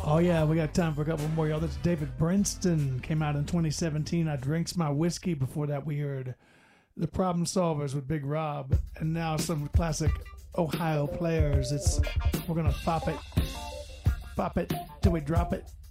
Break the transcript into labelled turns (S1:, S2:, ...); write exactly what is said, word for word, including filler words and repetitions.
S1: Oh yeah, we got time for a couple more, y'all. That's David Brinston. Came out in twenty seventeen. I Drinks My Whiskey. Before that, we heard The Problem Solvers with Big Rob. And now some classic Ohio players. It's We're gonna pop it. Pop it till we drop it.